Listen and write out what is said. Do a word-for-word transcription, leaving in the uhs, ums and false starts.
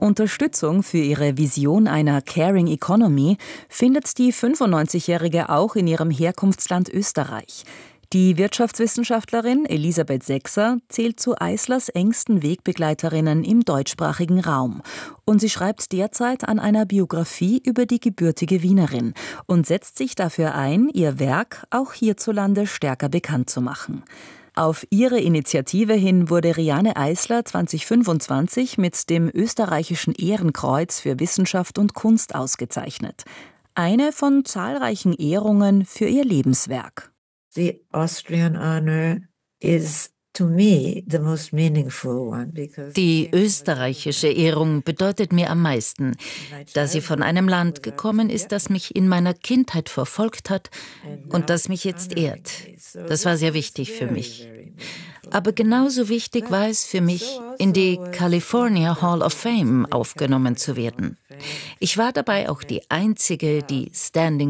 Unterstützung für ihre Vision einer Caring Economy findet die fünfundneunzigjährige auch in ihrem Herkunftsland Österreich. Die Wirtschaftswissenschaftlerin Elisabeth Sechser zählt zu Eislers engsten Wegbegleiterinnen im deutschsprachigen Raum. Und sie schreibt derzeit an einer Biografie über die gebürtige Wienerin und setzt sich dafür ein, ihr Werk auch hierzulande stärker bekannt zu machen. Auf ihre Initiative hin wurde Riane Eisler zweitausendfünfundzwanzig mit dem österreichischen Ehrenkreuz für Wissenschaft und Kunst ausgezeichnet. Eine von zahlreichen Ehrungen für ihr Lebenswerk. The Austrian honor is to me the most meaningful one because Die österreichische Ehrung bedeutet mir am meisten, da sie von einem Land gekommen ist, das mich in meiner Kindheit verfolgt hat und das mich jetzt ehrt. Das war sehr wichtig für mich. Aber genauso wichtig war es für mich, in die California Hall of Fame aufgenommen zu werden. Ich war dabei auch die einzige, die Standing